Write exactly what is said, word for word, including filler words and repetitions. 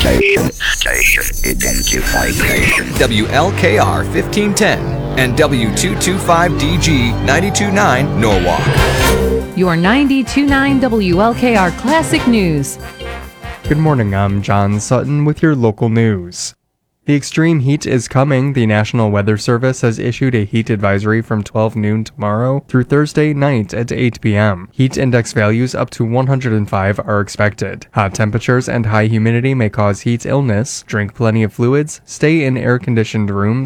Station, station identification. W L K R fifteen ten and W two twenty-five D G ninety-two point nine Norwalk. Your ninety-two point nine W L K R Classic News. Good morning, I'm John Sutton with your local news. The extreme heat is coming. The National Weather Service has issued a heat advisory from twelve noon tomorrow through Thursday night at eight p.m. Heat index values up to one hundred five are expected. Hot temperatures and high humidity may cause heat illness. Drink plenty of fluids, stay in air-conditioned rooms,